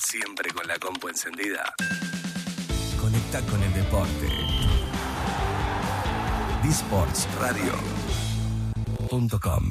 Siempre con la compu encendida. Conecta con el deporte. disportsradio.com